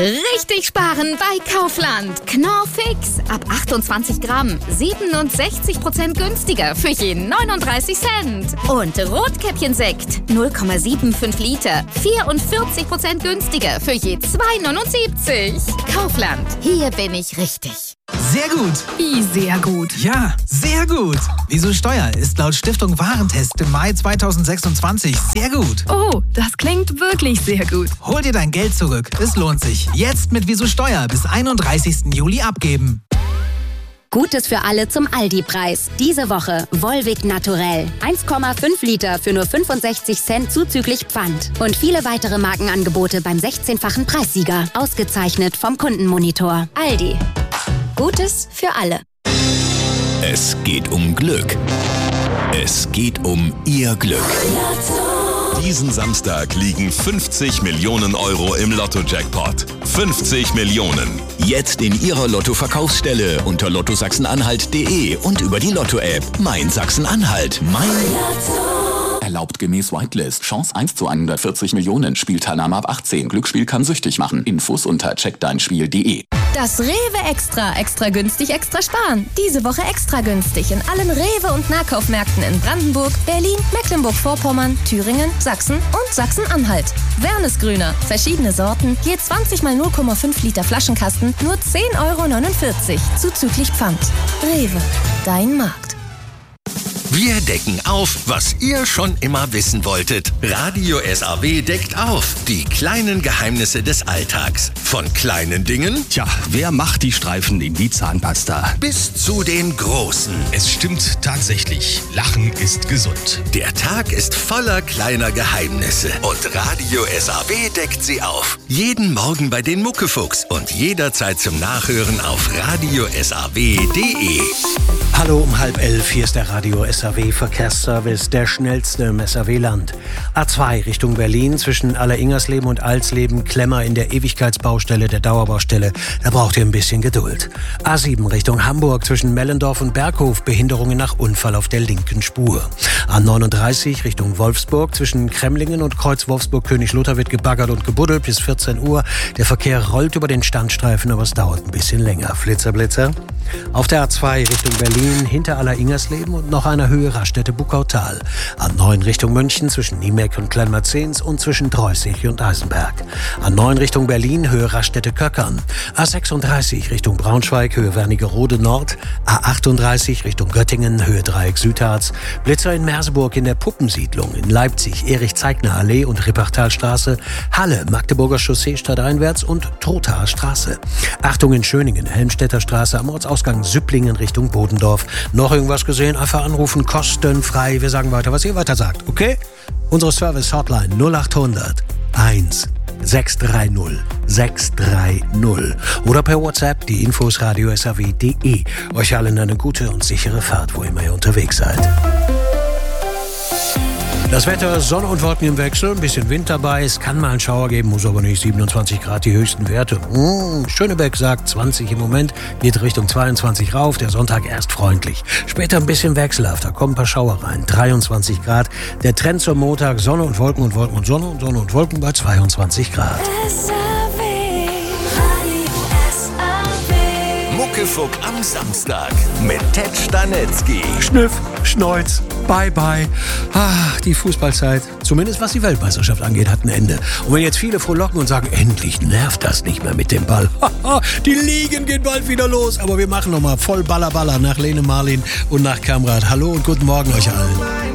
Richtig sparen bei Kaufland. Knorr Fix. Ab 28 Gramm. 67% günstiger für jeden 39 Cent. Und Rotkäppchensekt. 0,75 Liter. 44% günstiger für je 2,79. Kaufland. Hier bin ich richtig. Sehr gut. Wie sehr gut? Ja, sehr gut. Wieso Steuer ist laut Stiftung Warentest im Mai 2026 sehr gut. Oh, das klingt wirklich sehr gut. Hol dir dein Geld zurück. Es lohnt sich. Jetzt mit Wieso Steuer bis 31. Juli abgeben. Gutes für alle zum Aldi-Preis. Diese Woche Volvic Naturell. 1,5 Liter für nur 65 Cent zuzüglich Pfand. Und viele weitere Markenangebote beim 16-fachen Preissieger. Ausgezeichnet vom Kundenmonitor. Aldi. Gutes für alle. Es geht um Glück. Es geht um Ihr Glück. Diesen Samstag liegen 50 Millionen Euro im Lotto-Jackpot. 50 Millionen. Jetzt in Ihrer Lotto-Verkaufsstelle unter lottosachsen-anhalt.de und über die Lotto-App. Mein Sachsen-Anhalt. Mein Lotto. Erlaubt gemäß Whitelist. Chance 1 zu 140 Millionen. Spielteilnahme ab 18. Glücksspiel kann süchtig machen. Infos unter checkdeinspiel.de. Das Rewe Extra. Extra günstig, extra sparen. Diese Woche extra günstig in allen Rewe- und Nahkaufmärkten in Brandenburg, Berlin, Mecklenburg-Vorpommern, Thüringen, Sachsen und Sachsen-Anhalt. Wernesgrüner. Verschiedene Sorten. Je 20 mal 0,5 Liter Flaschenkasten. Nur 10,49 € zuzüglich Pfand. Rewe. Dein Markt. Wir decken auf, was ihr schon immer wissen wolltet. Radio SAW deckt auf. Die kleinen Geheimnisse des Alltags. Von kleinen Dingen, Tja, wer macht die Streifen in die Zahnpasta? bis zu den großen. Es stimmt tatsächlich. Lachen ist gesund. Der Tag ist voller kleiner Geheimnisse. Und Radio SAW deckt sie auf. Jeden Morgen bei den Muckefuchs und jederzeit zum Nachhören auf radiosaw.de. Hallo um 10:30, hier ist der Radio SAW Verkehrsservice, der schnellste im SAW-Land. A2 Richtung Berlin zwischen Alleringersleben und Alsleben, Klemmer in der Ewigkeitsbaustelle, der Dauerbaustelle. Da braucht ihr ein bisschen Geduld. A7 Richtung Hamburg zwischen Mellendorf und Berghof, Behinderungen nach Unfall auf der linken Spur. A39 Richtung Wolfsburg zwischen Kremlingen und Kreuz Wolfsburg-Königslutter wird gebaggert und gebuddelt bis 14 Uhr. Der Verkehr rollt über den Standstreifen, aber es dauert ein bisschen länger. Flitzer, Blitzer. Auf der A2 Richtung Berlin hinter Alleringersleben und noch einer Höhe Raststätte Buckautal. A9 Richtung München zwischen Niemeck und Kleinmarzens und zwischen Treußig und Eisenberg. A9 Richtung Berlin Höhe Raststätte Köckern. A36 Richtung Braunschweig Höhe Wernigerode Nord. A38 Richtung Göttingen Höhe Dreieck Südharz. Blitzer in Merseburg in der Puppensiedlung. In Leipzig Erich-Zeigner-Allee und Rippertalstraße. Halle Magdeburger Chaussee stadteinwärts und Trothaer Straße. Achtung in Schöningen Helmstedter Straße am Ortsausgang Süpplingen Richtung Bodendorf. Noch irgendwas gesehen? Einfach anrufen, kostenfrei. Wir sagen weiter, was ihr weiter sagt, okay? Unsere Service-Hotline 0800 1 630 630 oder per WhatsApp die Infos radiosaw.de. Euch allen eine gute und sichere Fahrt, wo immer ihr unterwegs seid. Das Wetter, Sonne und Wolken im Wechsel, ein bisschen Wind dabei, es kann mal einen Schauer geben, muss aber nicht, 27 Grad die höchsten Werte. Schönebeck sagt 20 im Moment, geht Richtung 22 rauf, der Sonntag erst freundlich. Später ein bisschen wechselhafter, kommen ein paar Schauer rein, 23 Grad. Der Trend zum Montag, Sonne und Wolken und Wolken und Sonne und Sonne und Wolken bei 22 Grad. Muckefuck am Samstag mit Ted Stanetzky. Schnüff, Schneuz, bye bye. Die Fußballzeit, zumindest was die Weltmeisterschaft angeht, hat ein Ende. Und wenn jetzt viele frohlocken und sagen, endlich nervt das nicht mehr mit dem Ball. Die Ligen gehen bald wieder los. Aber wir machen nochmal voll Baller nach Lene Marlin und nach Kamrat. Hallo und guten Morgen euch allen.